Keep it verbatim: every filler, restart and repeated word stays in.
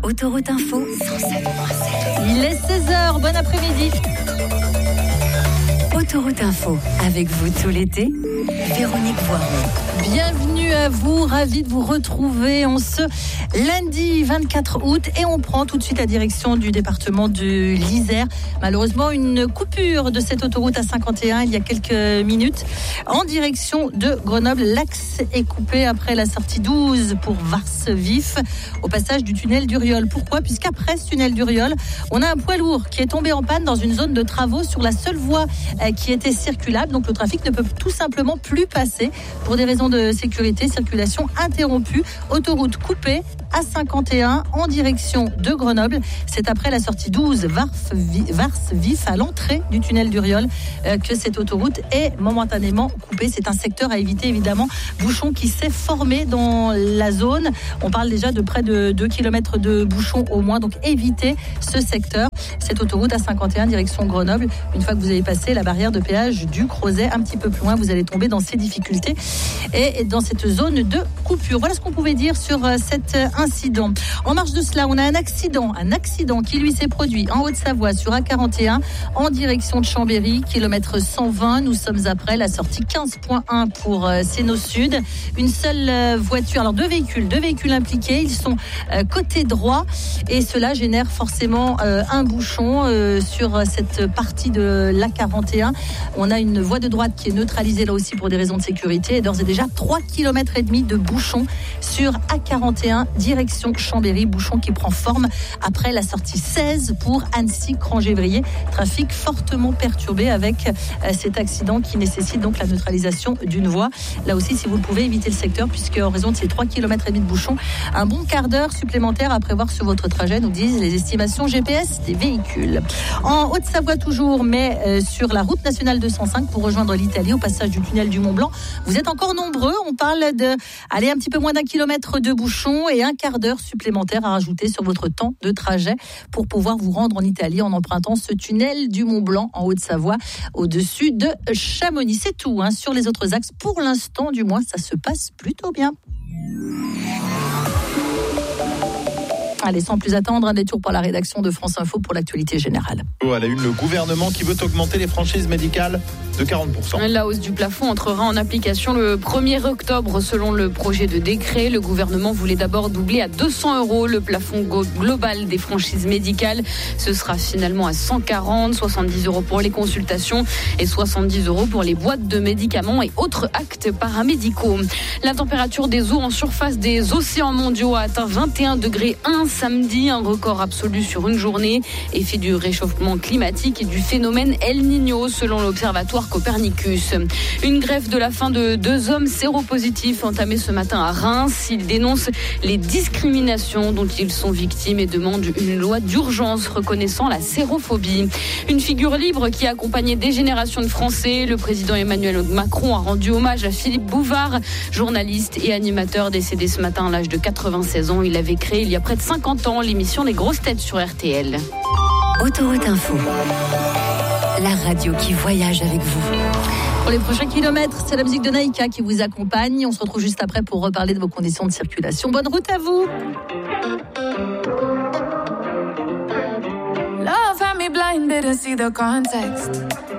Autoroute Info, cent sept virgule sept. Il est seize heures, bon après-midi. Autoroute Info, avec vous tout l'été, Véronique Voiron. Bienvenue à vous, ravi de vous retrouver en ce lundi vingt-quatre août et on prend tout de suite la direction du département de l'Isère. Malheureusement, une coupure de cette autoroute A cinquante et un il y a quelques minutes en direction de Grenoble. L'axe est coupé après la sortie douze pour Vars-Vif au passage du tunnel d'Uriol. Pourquoi ? Puisqu'après ce tunnel d'Uriol, on a un poids lourd qui est tombé en panne dans une zone de travaux sur la seule voie qui était circulable. Donc le trafic ne peut tout simplement plus passer pour des raisons de sécurité. Circulation interrompue, autoroute coupée A cinquante et un en direction de Grenoble. C'est après la sortie douze Vars-Vif à l'entrée du tunnel d'Uriol euh, que cette autoroute est momentanément coupée. C'est un secteur à éviter évidemment. Bouchon qui s'est formé dans la zone. On parle déjà de près de deux kilomètres de bouchons au moins. Donc évitez ce secteur. Cette autoroute A cinquante et un direction Grenoble. Une fois que vous avez passé la barrière de péage du Crozet, un petit peu plus loin, vous allez tomber dans ces difficultés et dans cette zone de coupure. Voilà ce qu'on pouvait dire sur cet incident. En marge de cela, on a un accident, un accident qui lui s'est produit en Haute-Savoie sur A quarante et un en direction de Chambéry, kilomètre cent vingt. Nous sommes après la sortie quinze point un pour Séno Sud. Une seule voiture, alors deux véhicules, deux véhicules impliqués. Ils sont côté droit et cela génère forcément un bouchon sur cette partie de l'A quarante et un. On a une voie de droite qui est neutralisée là aussi pour des raisons de sécurité. Et d'ores et déjà trois kilomètres et demi de bouchon sur A quarante et un direction Chambéry. Bouchon qui prend forme après la sortie seize pour Annecy-Crangévrier. Trafic fortement perturbé avec euh, cet accident qui nécessite donc la neutralisation d'une voie. Là aussi, si vous le pouvez, éviter le secteur puisque en raison de ces trois kilomètres et demi de bouchon, un bon quart d'heure supplémentaire à prévoir sur votre trajet, nous disent les estimations G P S des véhicules. En Haute-Savoie toujours, mais euh, sur la route nationale deux cent cinq pour rejoindre l'Italie au passage du tunnel du Mont-Blanc. Vous êtes encore nombreux. On parle de aller un petit peu moins d'un kilomètre de bouchon et un quart d'heure supplémentaire à rajouter sur votre temps de trajet pour pouvoir vous rendre en Italie en empruntant ce tunnel du Mont-Blanc en Haute-Savoie au-dessus de Chamonix. C'est tout hein, sur les autres axes. Pour l'instant, du moins, ça se passe plutôt bien. Allez, sans plus attendre, un détour par la rédaction de France Info pour l'actualité générale. À la une, le gouvernement qui veut augmenter les franchises médicales de quarante pour cent. La hausse du plafond entrera en application le premier octobre selon le projet de décret. Le gouvernement voulait d'abord doubler à deux cents euros le plafond global des franchises médicales. Ce sera finalement à cent quarante, soixante-dix euros pour les consultations et soixante-dix euros pour les boîtes de médicaments et autres actes paramédicaux. La température des eaux en surface des océans mondiaux a atteint vingt et un degrés un samedi, un record absolu sur une journée. Effet du réchauffement climatique et du phénomène El Niño selon l'Observatoire Copernicus. Une grève de la faim de deux hommes séropositifs entamée ce matin à Reims. Ils dénoncent les discriminations dont ils sont victimes et demandent une loi d'urgence reconnaissant la sérophobie. Une figure libre qui a accompagné des générations de Français. Le président Emmanuel Macron a rendu hommage à Philippe Bouvard, journaliste et animateur décédé ce matin à l'âge de quatre-vingt-seize ans. Il avait créé il y a près de cinquante ans l'émission Les Grosses Têtes sur R T L. Autoroute Info, la radio qui voyage avec vous. Pour les prochains kilomètres, c'est la musique de Naïka qui vous accompagne. On se retrouve juste après pour reparler de vos conditions de circulation. Bonne route à vous. Love had me blind, didn't see the context.